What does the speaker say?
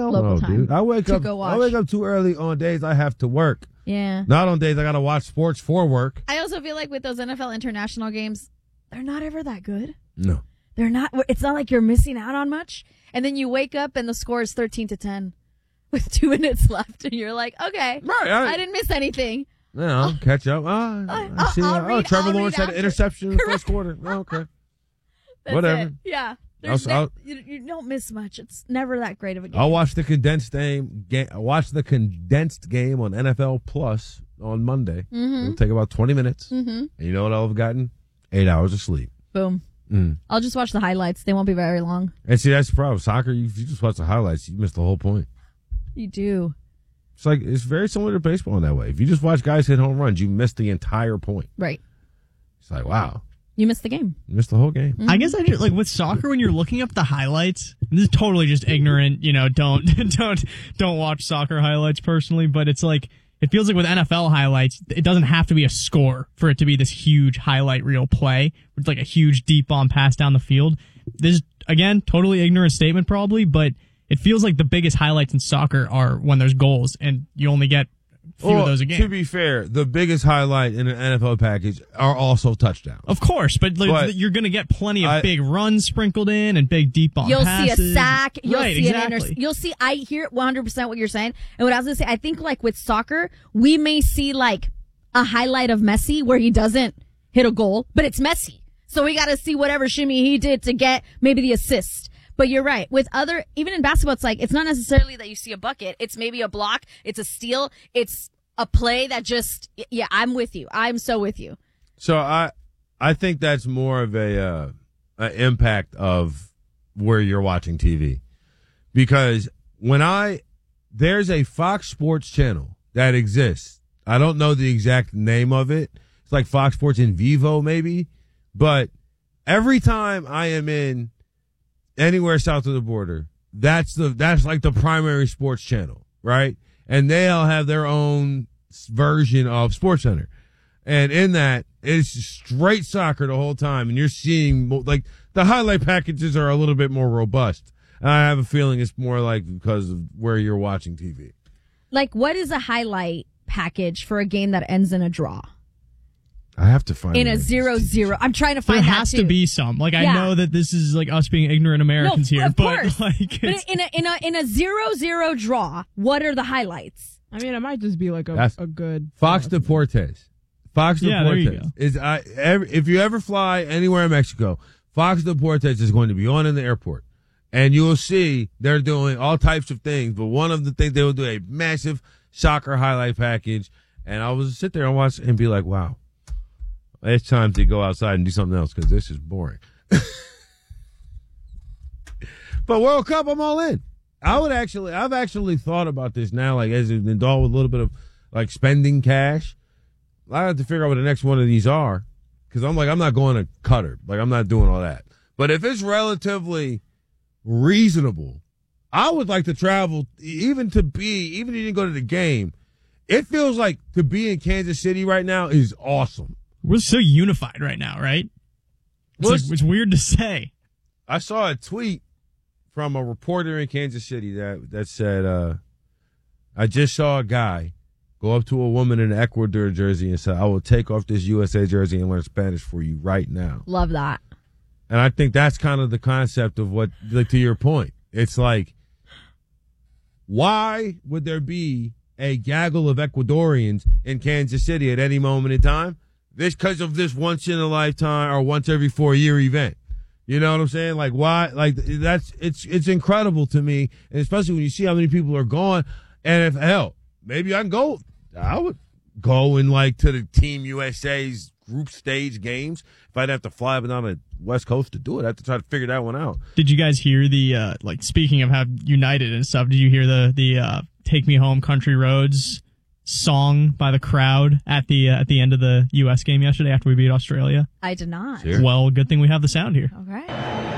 hell local no, time dude. I wake to go watch. up too early on days I have to work. Yeah. Not on days I got to watch sports for work. I also feel like with those NFL international games, they're not ever that good. No. They're not. It's not like you're missing out on much. And then you wake up and the score is 13-10 with 2 minutes left, and you're like, okay, right, I didn't miss anything. No, catch up. I see. Trevor Lawrence had an interception in the first quarter. Oh, okay. That's Whatever. It. Yeah. You don't miss much. It's never that great of a game. I'll watch the condensed game. Watch the condensed game on NFL Plus on Monday. Mm-hmm. It'll take about 20 minutes. Mm-hmm. And you know what I'll have gotten? 8 hours of sleep. Boom. I'll just watch the highlights. They won't be very long. And see, that's the problem. Soccer, if you just watch the highlights, you miss the whole point. You do. It's very similar to baseball in that way. If you just watch guys hit home runs, you miss the entire point. Right. It's like, wow. You missed the game. You missed the whole game. I guess I just, like with soccer, when you're looking up the highlights, this is totally just ignorant, don't watch soccer highlights personally, but it's like, it feels like with NFL highlights, it doesn't have to be a score for it to be this huge highlight reel play. It's like a huge deep bomb pass down the field. This is, again, totally ignorant statement probably, but it feels like the biggest highlights in soccer are when there's goals, and you only get a few of those a game. To be fair, the biggest highlight in an NFL package are also touchdowns. Of course, but you're going to get plenty of big runs sprinkled in and big deep bomb passes. You'll see a sack. You'll see exactly. You'll see. I hear 100% what you're saying. And what I was going to say, I think like with soccer, we may see like a highlight of Messi where he doesn't hit a goal, but it's Messi. So we got to see whatever shimmy he did to get maybe the assist. But you're right. With even in basketball, it's like, it's not necessarily that you see a bucket. It's maybe a block. It's a steal. It's a play that just, I'm with you. I'm so with you. So I think that's more of a impact of where you're watching TV. Because there's a Fox Sports channel that exists. I don't know the exact name of it. It's like Fox Sports in Vivo maybe. But every time I am in anywhere south of the border, that's like the primary sports channel, right? And they all have their own version of SportsCenter. And in that, it's straight soccer the whole time. And you're seeing, like, the highlight packages are a little bit more robust. And I have a feeling it's more like because of where you're watching TV. Like, what is a highlight package for a game that ends in a draw? I have to find in a 0-0. I'm trying to find that. There has to be some. Like, I know that this is like us being ignorant Americans here, but like, but in a 0-0 draw, what are the highlights? I mean, it might just be like a good Fox Deportes. Fox Deportes is if you ever fly anywhere in Mexico, Fox Deportes is going to be on in the airport, and you will see they're doing all types of things. But one of the things, they will do a massive soccer highlight package, and I will sit there and watch and be like, wow. It's time to go outside and do something else because this is boring. But World Cup, I'm all in. I've actually thought about this now, like as an adult with a little bit of like spending cash. I have to figure out what the next one of these are because I'm not going to Qatar. Like I'm not doing all that. But if it's relatively reasonable, I would like to travel even if you didn't go to the game. It feels like to be in Kansas City right now is awesome. We're so unified right now, right? It's weird to say. I saw a tweet from a reporter in Kansas City that said, I just saw a guy go up to a woman in an Ecuador jersey and said, I will take off this USA jersey and learn Spanish for you right now. Love that. And I think that's kind of the concept of what, like, to your point. It's like, why would there be a gaggle of Ecuadorians in Kansas City at any moment in time? This because of this once in a lifetime or once every 4-year event. You know what I'm saying? Like why? Like it's incredible to me, and especially when you see how many people are gone. And if maybe I would go and like to the Team USA's group stage games. If I'd have to fly down the West Coast to do it, I'd have to try to figure that one out. Did you guys hear the like speaking of how united and stuff? Did you hear the "Take Me Home, Country Roads" song by the crowd at the end of the U.S. game yesterday after we beat Australia? I did not. Sure. Well, good thing we have the sound here. Okay.